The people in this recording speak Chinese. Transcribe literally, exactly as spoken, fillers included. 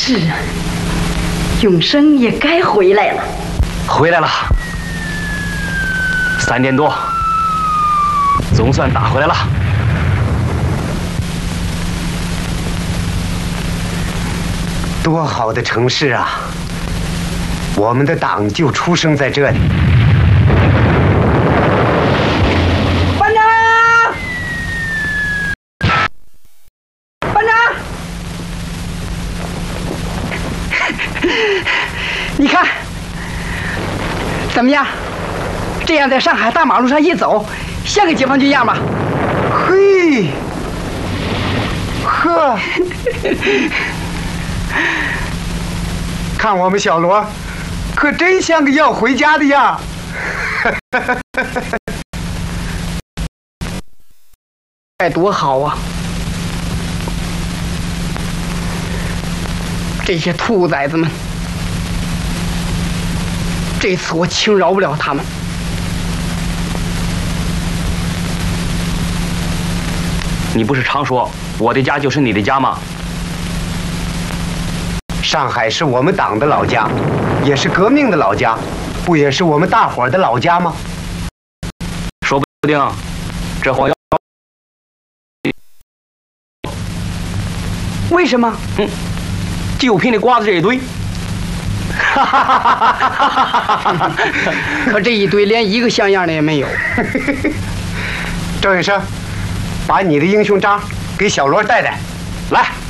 是啊，永生也该回来了。 回来了，三点多，总算打回来了。 多好的城市啊！我们的党就出生在这里。 班长，班长，你看怎么样？这样在上海大马路上一走，像个解放军样吧？ 嘿，呵，看我们小罗，可真像个要回家的样。 该多好啊！这些兔崽子们，这次我轻饶不了他们。 你不是常说我的家就是你的家吗？ 上海是我们党的老家，也是革命的老家，不也是我们大伙儿的老家吗？ 说不定这货要为什么？ 嗯，就凭你瓜子这一堆。 可这一堆连一个像样的也没有。 郑医生，把你的英雄章给小罗带带，来。